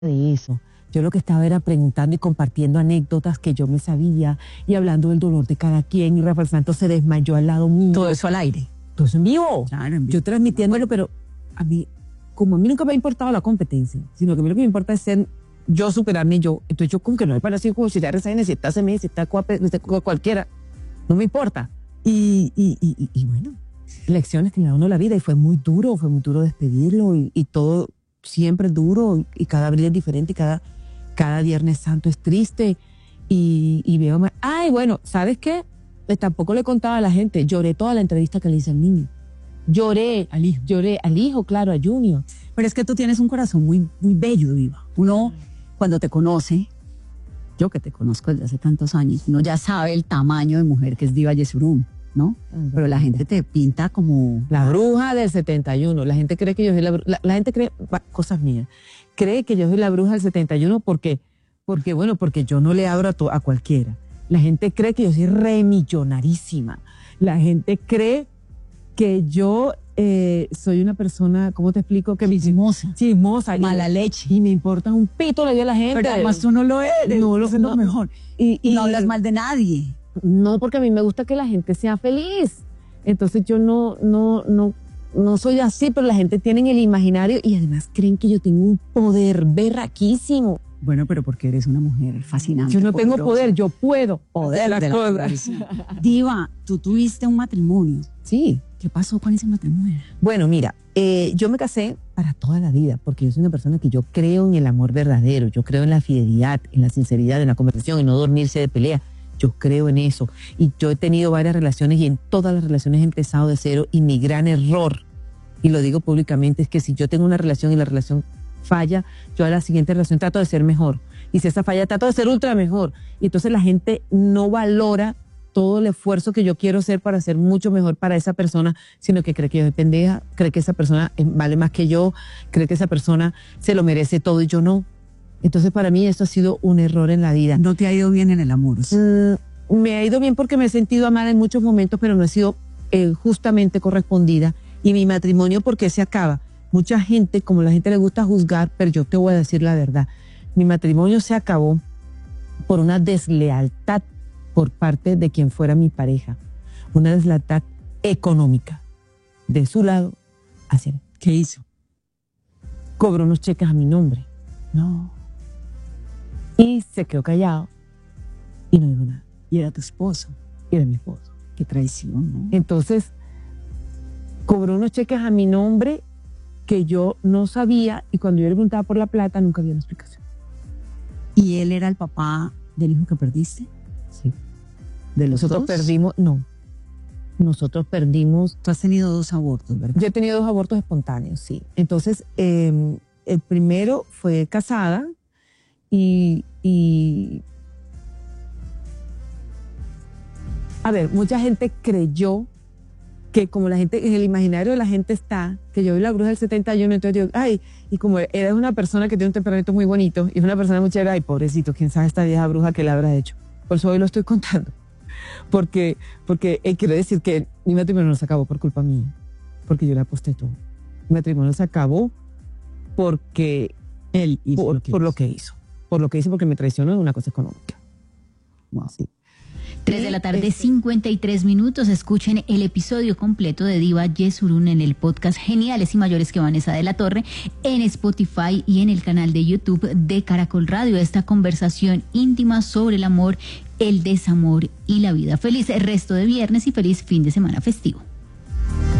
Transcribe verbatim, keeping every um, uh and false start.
de eso. Yo lo que estaba era preguntando y compartiendo anécdotas que yo me sabía y hablando del dolor de cada quien. Y Rafael Santos se desmayó al lado mío. Todo eso al aire. Todo eso en vivo. Claro, en vivo. Yo transmitiéndolo, pero a mí, como a mí nunca me ha importado la competencia, sino que a mí lo que me importa es ser yo, superarme yo. Entonces yo como que no me parece como si está Rezaine, si está Semé, si está cualquiera. No me importa. Y, y, y, y bueno, lecciones que me da uno la vida. Y fue muy duro, fue muy duro despedirlo. Y, y todo siempre es duro. Y cada abril es diferente y cada... Cada Viernes Santo es triste y, y veo... Más. Ay, bueno, ¿sabes qué? Pues tampoco le contaba a la gente. Lloré toda la entrevista que le hice al niño. Lloré al hijo. Lloré al hijo, claro, a Junior. Pero es que tú tienes un corazón muy, muy bello, Diva. Uno, cuando te conoce, yo que te conozco desde hace tantos años, uno ya sabe el tamaño de mujer que es Diva Yesurún, ¿no? Uh-huh. Pero la gente te pinta como... La bruja del setenta y uno. La gente cree que yo soy la bruja. La, la gente cree... Cosas mías. Cree que yo soy la bruja del setenta y uno porque, porque bueno, porque yo no le abro a, to, a cualquiera. La gente cree que yo soy remillonarísima. La gente cree que yo eh, soy una persona, ¿cómo te explico? Que chismosa. Chismosa. Mala y, leche. Y me importa un pito le dio a la gente. Pero además tú no lo eres. No lo sé no, lo mejor. Y, y, y no hablas mal de nadie. No, porque a mí me gusta que la gente sea feliz. Entonces yo no, no, no... No soy así, pero la gente tiene el imaginario y además creen que yo tengo un poder berraquísimo. Bueno, pero porque eres una mujer fascinante. Yo no poderosa. Tengo poder, yo puedo. Poder las de la cosas. Diva, tú tuviste un matrimonio. Sí. ¿Qué pasó con ese matrimonio? Bueno, mira, eh, yo me casé para toda la vida porque yo soy una persona que yo creo en el amor verdadero, yo creo en la fidelidad, en la sinceridad, en la conversación, en no dormirse de pelea. Yo creo en eso. Y yo he tenido varias relaciones y en todas las relaciones he empezado de cero. Y mi gran error, y lo digo públicamente, es que si yo tengo una relación y la relación falla, yo a la siguiente relación trato de ser mejor. Y si esa falla, trato de ser ultra mejor. Y entonces la gente no valora todo el esfuerzo que yo quiero hacer para ser mucho mejor para esa persona, sino que cree que yo soy pendeja, cree que esa persona vale más que yo, cree que esa persona se lo merece todo y yo no. Entonces, para mí, esto ha sido un error en la vida. ¿No te ha ido bien en el amor? ¿Sí? Mm, me ha ido bien porque me he sentido amada en muchos momentos, pero no he sido eh, justamente correspondida. Y mi matrimonio, ¿por qué se acaba? Mucha gente, como la gente le gusta juzgar, pero yo te voy a decir la verdad. Mi matrimonio se acabó por una deslealtad por parte de quien fuera mi pareja. Una deslealtad económica. De su lado hacia mí. ¿Qué hizo? Cobró unos cheques a mi nombre. No. Y se quedó callado y no dijo nada. Y era tu esposo. Y era mi esposo. Qué traición, ¿no? Entonces, cobró unos cheques a mi nombre que yo no sabía y cuando yo le preguntaba por la plata nunca había una explicación. ¿Y él era el papá del hijo que perdiste? Sí. ¿De los Nosotros dos? perdimos, no. Nosotros perdimos... Tú has tenido dos abortos, ¿verdad? Yo he tenido dos abortos espontáneos, sí. Entonces, eh, el primero fue casada y... y a ver, mucha gente creyó que como la gente, en el imaginario de la gente está, que yo vi la bruja del setenta y uno, entonces digo, ay, y como eres una persona que tiene un temperamento muy bonito, y es una persona muy chévere, ay, pobrecito, quién sabe esta vieja bruja que le habrá hecho. Por eso hoy lo estoy contando. Porque, porque eh, quiero decir que mi matrimonio no se acabó por culpa mía, porque yo le aposté todo. Mi matrimonio se acabó porque él hizo por, lo que por hizo. lo que hizo. Por lo que hizo, porque me traicionó en una cosa económica. Wow. Sí. tres de la tarde, cincuenta y tres minutos. Escuchen el episodio completo de Diva Yesurún en el podcast Geniales y Mayores que Vanessa de la Torre, en Spotify y en el canal de YouTube de Caracol Radio. Esta conversación íntima sobre el amor, el desamor y la vida. Feliz resto de viernes y feliz fin de semana festivo.